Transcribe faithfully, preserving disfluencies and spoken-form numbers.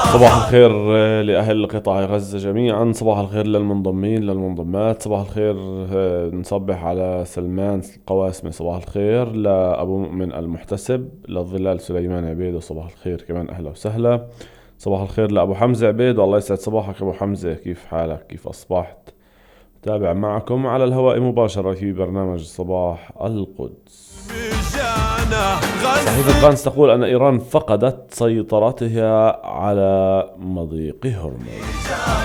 صباح الخير آه، لأهل قطاع غزة جميعا، صباح الخير للمنضمين للمنضمات، صباح الخير. آه، نصبح على سلمان القواسمي، صباح الخير لأبو مؤمن المحتسب، للظلال سليمان عبيد، وصباح الخير كمان أهلا وسهلا. صباح الخير لأبو حمزة عبيد، والله يسعد صباحك أبو حمزة، كيف حالك؟ كيف أصبحت؟ تابع معكم على الهواء مباشرة في برنامج صباح القدس. صحيفة فرانس تقول أن إيران فقدت سيطرتها على مضيق هرمز.